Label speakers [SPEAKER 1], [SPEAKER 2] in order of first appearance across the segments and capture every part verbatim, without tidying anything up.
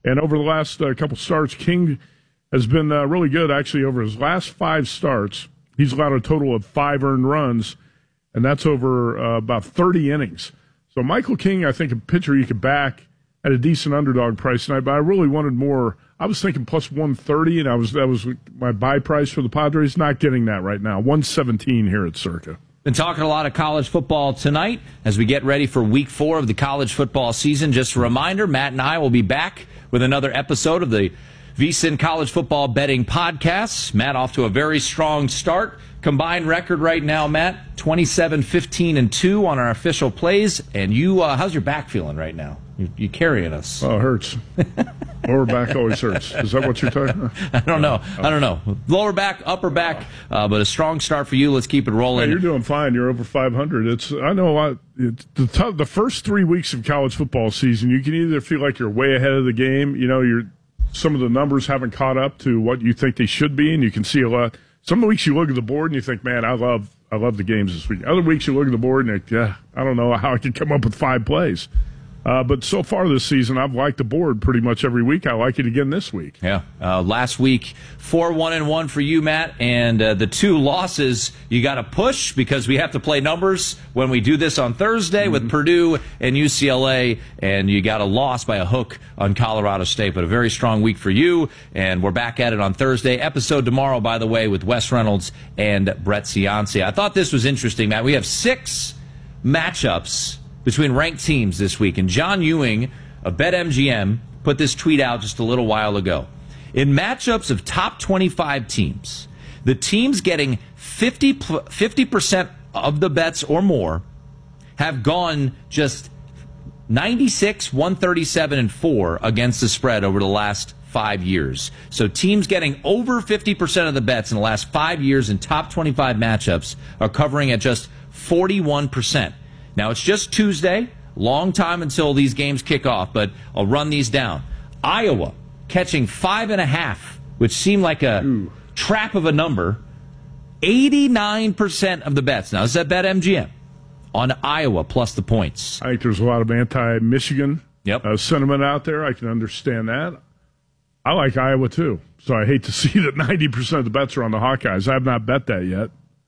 [SPEAKER 1] And over the last uh, couple starts, King has been uh, really good. Actually, over his last five starts, he's allowed a total of five earned runs, and that's over uh, about thirty innings. So Michael King, I think, a pitcher you could back at a decent underdog price tonight, but I really wanted more. I was thinking plus one thirty, and I was that was my buy price for the Padres. Not getting that right now. one seventeen here at Circa.
[SPEAKER 2] Been talking a lot of college football tonight as we get ready for week four of the college football season. Just a reminder, Matt and I will be back with another episode of the VSiN College Football Betting Podcast. Matt off to a very strong start. Combined record right now, Matt, twenty-seven, fifteen, and two on our official plays. And you, uh, how's your back feeling right now? You, you carrying us.
[SPEAKER 1] Oh, it hurts. Lower back always hurts. Is that what you're talking about?
[SPEAKER 2] I don't know. I don't know. Lower back, upper back, uh, but a strong start for you. Let's keep it rolling.
[SPEAKER 1] Hey, you're doing fine. You're over five hundred. It's I know a lot. It's the, t- the first three weeks of college football season, you can either feel like you're way ahead of the game. You know, you're some of the numbers haven't caught up to what you think they should be, and you can see a lot. Some of the weeks you look at the board and you think, man, I love I love the games this week. Other weeks you look at the board and you think, yeah, I don't know how I could come up with five plays. Uh, but so far this season, I've liked the board pretty much every week. I like it again this week.
[SPEAKER 2] Yeah. Uh, last week, four one and one for you, Matt, and uh, the two losses you got to push because we have to play numbers when we do this on Thursday mm-hmm. with Purdue and U C L A, and you got a loss by a hook on Colorado State. But a very strong week for you, and we're back at it on Thursday. Episode tomorrow, by the way, with Wes Reynolds and Brett Ciancia. I thought this was interesting, Matt. We have six matchups between ranked teams this week. And John Ewing of BetMGM put this tweet out just a little while ago. In matchups of top twenty-five teams, the teams getting fifty percent of the bets or more have gone just ninety-six, one thirty-seven, and four against the spread over the last five years. So teams getting over fifty percent of the bets in the last five years in top twenty-five matchups are covering at just forty-one percent. Now, it's just Tuesday, long time until these games kick off, but I'll run these down. Iowa catching five and a half, which seemed like a Ooh. trap of a number, eighty-nine percent of the bets. Now, this is at BetMGM on Iowa plus the points.
[SPEAKER 1] I think there's a lot of anti-Michigan
[SPEAKER 2] yep.
[SPEAKER 1] uh, sentiment out there. I can understand that. I like Iowa, too, so I hate to see that ninety percent of the bets are on the Hawkeyes. I have not bet that yet.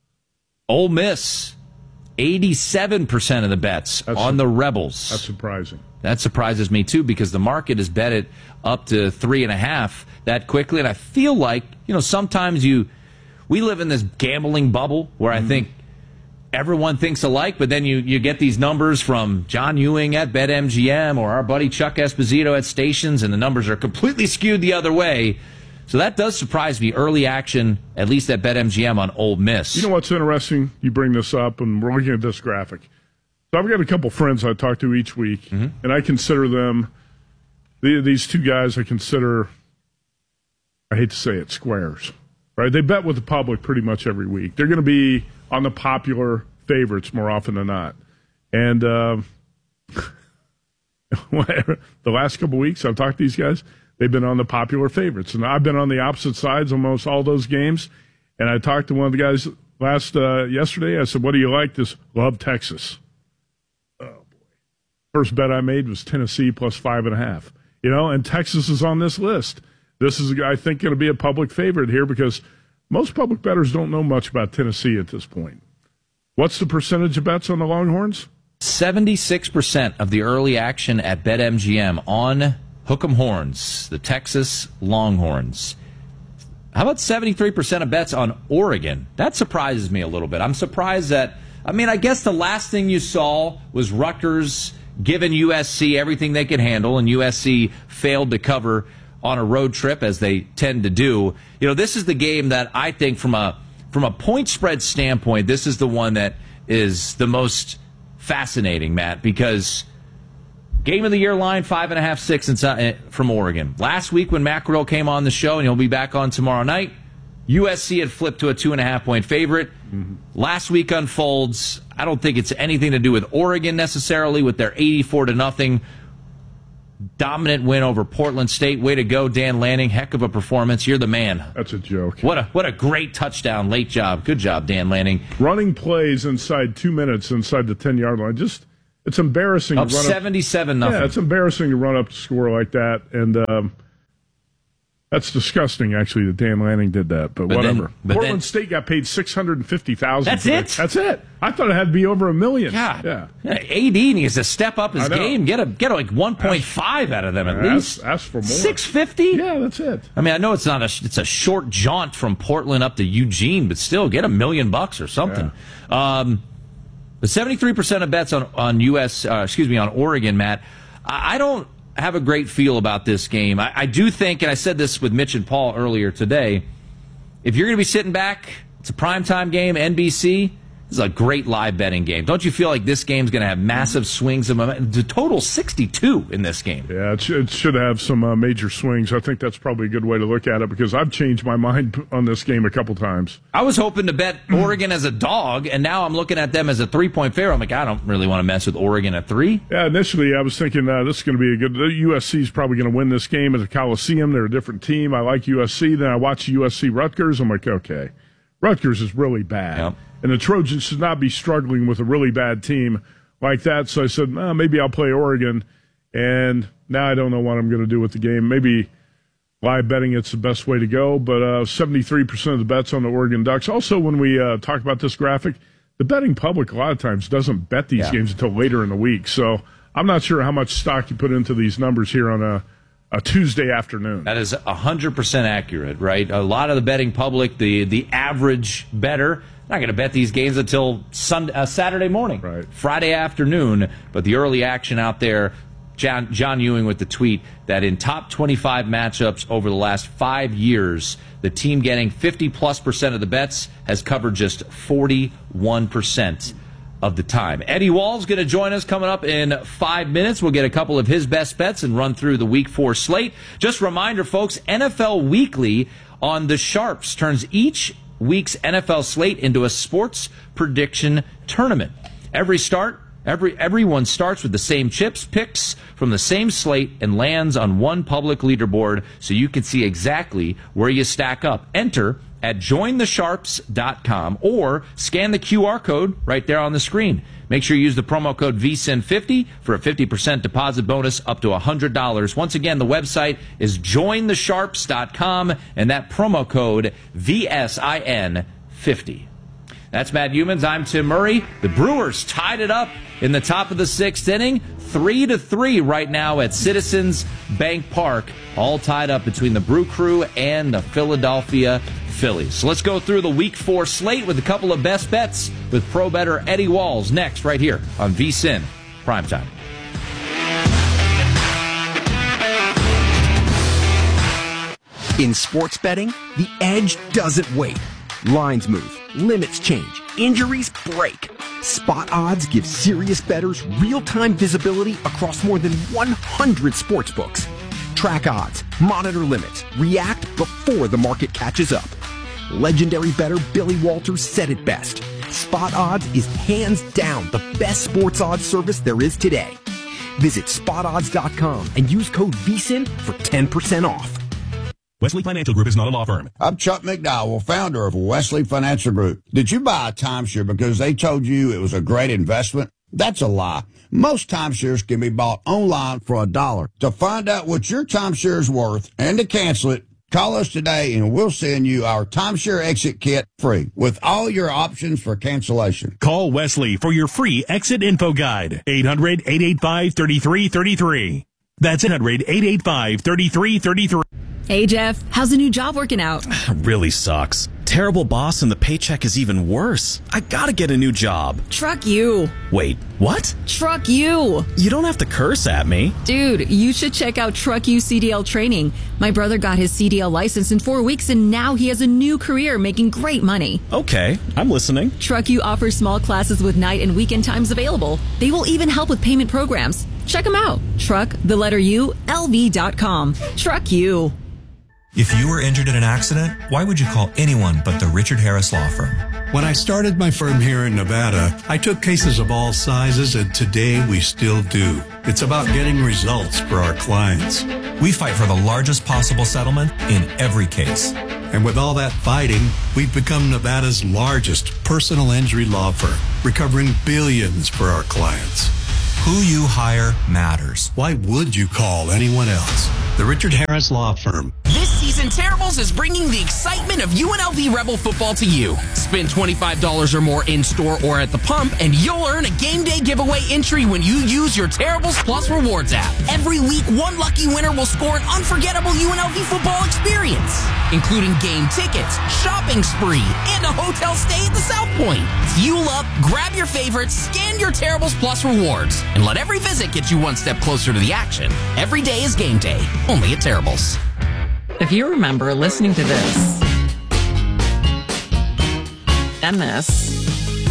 [SPEAKER 2] Ole Miss, eighty-seven percent of the bets that's on the Rebels.
[SPEAKER 1] That's surprising.
[SPEAKER 2] That surprises me, too, because the market has bet it up to three and a half that quickly. And I feel like, you know, sometimes you, we live in this gambling bubble where mm-hmm. I think everyone thinks alike, but then you, you get these numbers from John Ewing at BetMGM or our buddy Chuck Esposito at Stations, and the numbers are completely skewed the other way. So that does surprise me. Early action, at least at BetMGM on Ole Miss.
[SPEAKER 1] You know what's interesting? You bring this up, and we're looking at this graphic. So I've got a couple friends I talk to each week, mm-hmm. and I consider them, the, these two guys I consider, I hate to say it, squares. Right? They bet with the public pretty much every week. They're going to be on the popular favorites more often than not. And uh, the last couple weeks I've talked to these guys, they've been on the popular favorites. And I've been on the opposite sides almost all those games. And I talked to one of the guys last uh, yesterday. I said, what do you like? This love Texas. Oh, boy. First bet I made was Tennessee plus five and a half. You know, and Texas is on this list. This is, I think, going to be a public favorite here because most public bettors don't know much about Tennessee at this point. What's the percentage of bets on the Longhorns?
[SPEAKER 2] seventy-six percent of the early action at BetMGM on Hook'em Horns, the Texas Longhorns. How about seventy-three percent of bets on Oregon? That surprises me a little bit. I'm surprised that, I mean, I guess the last thing you saw was Rutgers giving U S C everything they could handle, and U S C failed to cover on a road trip, as they tend to do. You know, this is the game that I think from a from a point spread standpoint, this is the one that is the most fascinating, Matt, because game of the year line, five and a half, six inside, from Oregon. Last week when Mackerel came on the show, and he'll be back on tomorrow night, U S C had flipped to a two and a half point favorite. Mm-hmm. Last week unfolds. I don't think it's anything to do with Oregon necessarily, with their eighty-four to nothing dominant win over Portland State. Way to go, Dan Lanning. Heck of a performance. You're the man.
[SPEAKER 1] That's a joke.
[SPEAKER 2] What a what a great touchdown. Late job. Good job, Dan Lanning.
[SPEAKER 1] Running plays inside two minutes inside the ten-yard line. Just It's embarrassing.
[SPEAKER 2] Up
[SPEAKER 1] to run
[SPEAKER 2] seventy-seven nothing.
[SPEAKER 1] Yeah, it's embarrassing to run up the score like that, and um, that's disgusting. Actually, that Dan Lanning did that, but,
[SPEAKER 2] but
[SPEAKER 1] whatever.
[SPEAKER 2] Then, but
[SPEAKER 1] Portland
[SPEAKER 2] then,
[SPEAKER 1] State got paid six hundred and fifty thousand.
[SPEAKER 2] That's it.
[SPEAKER 1] That's it. I thought it had to be over a million.
[SPEAKER 2] God,
[SPEAKER 1] yeah.
[SPEAKER 2] A D needs to step up his game. Get a get a, like one point five out of them at
[SPEAKER 1] ask,
[SPEAKER 2] least.
[SPEAKER 1] Ask for more.
[SPEAKER 2] Six fifty.
[SPEAKER 1] Yeah, that's it.
[SPEAKER 2] I mean, I know it's not a it's a short jaunt from Portland up to Eugene, but still get a million bucks or something. Yeah. Um, but seventy-three percent of bets on on U S Uh, excuse me on Oregon, Matt. I, I don't have a great feel about this game. I, I do think, and I said this with Mitch and Paul earlier today, if you're going to be sitting back, it's a primetime game, N B C. This is a great live betting game. Don't you feel like this game's going to have massive swings of momentum? The total sixty-two in this game.
[SPEAKER 1] Yeah, it, sh- it should have some uh, major swings. I think that's probably a good way to look at it because I've changed my mind on this game a couple times.
[SPEAKER 2] I was hoping to bet Oregon as a dog, and now I'm looking at them as a three-point favorite. I'm like, I don't really want to mess with Oregon at three.
[SPEAKER 1] Yeah, initially I was thinking uh, this is going to be a good. The U S C is probably going to win this game at the Coliseum. They're a different team. I like U S C. Then I watch U S C Rutgers. I'm like, okay, Rutgers is really bad.
[SPEAKER 2] Yep.
[SPEAKER 1] And the Trojans should not be struggling with a really bad team like that. So I said, oh, maybe I'll play Oregon. And now I don't know what I'm going to do with the game. Maybe live betting it's the best way to go. But uh, seventy-three percent of the bets on the Oregon Ducks. Also, when we uh, talk about this graphic, the betting public a lot of times doesn't bet these yeah. games until later in the week. So I'm not sure how much stock you put into these numbers here on a, a Tuesday afternoon.
[SPEAKER 2] That is one hundred percent accurate, right? A lot of the betting public, the, the average bettor, not going to bet these games until Sunday, uh, Saturday morning,
[SPEAKER 1] right.
[SPEAKER 2] Friday afternoon. But the early action out there, John, John Ewing with the tweet that in top twenty-five matchups over the last five years, the team getting fifty plus percent of the bets has covered just forty-one percent of the time. Eddie Wall's going to join us coming up in five minutes. We'll get a couple of his best bets and run through the week four slate. Just a reminder, folks, N F L Weekly on the Sharps turns each week's N F L slate into a sports prediction tournament. Every start, every everyone starts with the same chips, picks from the same slate, and lands on one public leaderboard so you can see exactly where you stack up. Enter at join the sharps dot com or scan the Q R code right there on the screen. Make sure you use the promo code V S I N fifty for a fifty percent deposit bonus up to one hundred dollars. Once again, the website is join the sharps dot com and that promo code V S I N fifty. That's Matt Humans. I'm Tim Murray. The Brewers tied it up in the top of the sixth inning. Three to three right now at Citizens Bank Park. All tied up between the Brew Crew and the Philadelphia Phillies. So let's go through the week four slate with a couple of best bets with pro bettor Eddie Walls next right here on V S I N Primetime.
[SPEAKER 3] In sports betting, the edge doesn't wait. Lines move, limits change, injuries break. Spot Odds gives serious bettors real-time visibility across more than one hundred sports books. Track odds, monitor limits, react before the market catches up. Legendary bettor Billy Walters said it best. Spot Odds is hands down the best sports odds service there is today. Visit spot odds dot com and use code V S I N for ten percent off.
[SPEAKER 4] Wesley Financial Group is not a law firm.
[SPEAKER 5] I'm Chuck McDowell, founder of Wesley Financial Group. Did you buy a timeshare because they told you it was a great investment? That's a lie. Most timeshares can be bought online for a dollar. To find out what your timeshare is worth and to cancel it, call us today and we'll send you our timeshare exit kit free with all your options for cancellation.
[SPEAKER 4] Call Wesley for your free exit info guide. eight hundred, eight eight five, three three three three. That's eight hundred, eight eight five, three three three three.
[SPEAKER 6] Hey, Jeff, how's the new job working out?
[SPEAKER 7] Really sucks. Terrible boss and the paycheck is even worse. I gotta get a new job.
[SPEAKER 6] Truck you.
[SPEAKER 7] Wait, what?
[SPEAKER 6] Truck you.
[SPEAKER 7] You don't have to curse at me.
[SPEAKER 6] Dude, you should check out Truck You C D L training. My brother got his C D L license in four weeks and now he has a new career making great money.
[SPEAKER 7] Okay, I'm listening.
[SPEAKER 6] Truck You offers small classes with night and weekend times available. They will even help with payment programs. Check them out. Truck, the letter U, L V dot com. Truck You.
[SPEAKER 8] If you were injured in an accident, why would you call anyone but the Richard Harris Law Firm?
[SPEAKER 9] When I started my firm here in Nevada, I took cases of all sizes, and today we still do. It's about getting results for our clients.
[SPEAKER 8] We fight for the largest possible settlement in every case.
[SPEAKER 9] And with all that fighting, we've become Nevada's largest personal injury law firm, recovering billions for our clients.
[SPEAKER 8] Who you hire matters.
[SPEAKER 9] Why would you call anyone else? The Richard Harris Law Firm.
[SPEAKER 10] This season, Terribles is bringing the excitement of U N L V Rebel football to you. Spend twenty-five dollars or more in-store or at the pump, and you'll earn a game day giveaway entry when you use your Terribles Plus Rewards app. Every week, one lucky winner will score an unforgettable U N L V football experience, including game tickets, shopping spree, and a hotel stay at the South Point. Fuel up, grab your favorites, scan your Terribles Plus Rewards, and let every visit get you one step closer to the action. Every day is game day, only at Terribles.
[SPEAKER 6] If you remember listening to this, and this,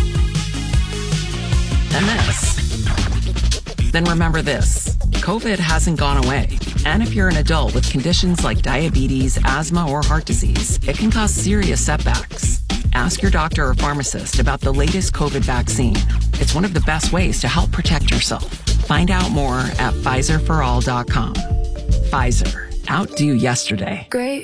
[SPEAKER 6] and this, then remember this. COVID hasn't gone away. And if you're an adult with conditions like diabetes, asthma, or heart disease, it can cause serious setbacks. Ask your doctor or pharmacist about the latest COVID vaccine. It's one of the best ways to help protect yourself. Find out more at Pfizer for all dot com. Pfizer. Outdo yesterday.
[SPEAKER 11] Great.